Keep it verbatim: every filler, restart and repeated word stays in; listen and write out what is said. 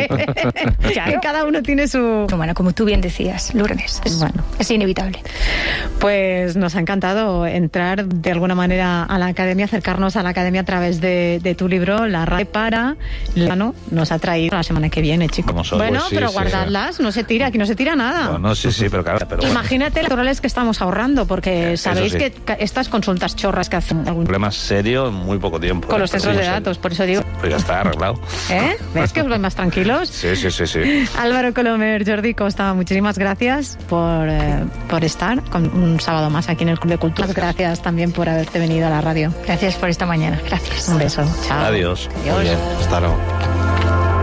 Claro. Cada uno tiene su... Bueno, como tú bien decías, Lourdes, es, bueno. es inevitable. Pues nos ha encantado entrar de alguna manera a la academia, acercarnos a la academia a través de, de tu libro, La R A E para... Lano nos ha traído la semana que viene, chicos. Bueno, pues sí, pero sí, guardadlas, sí. no se tira, aquí no se tira nada. No, no sí, sí, pero claro. Pero Imagínate bueno. las electorales que estamos ahorrando, porque Eso sabéis sí. que estas consultas chorras que hacen... Un problema serio en muy poco tiempo. Con los centros de datos, por eso digo... Pues ya está arreglado. ¿Eh? ¿Ves que os vais más tranquilos? Sí, sí, sí, sí. Álvaro Colomer, Jordi Costa, muchísimas gracias por, eh, por estar con un sábado más aquí en el Club de Cultura. Gracias. gracias también por haberte venido a la radio. Gracias por esta mañana. Gracias. Un beso. Chao. Adiós. Adiós. Muy bien. Hasta luego.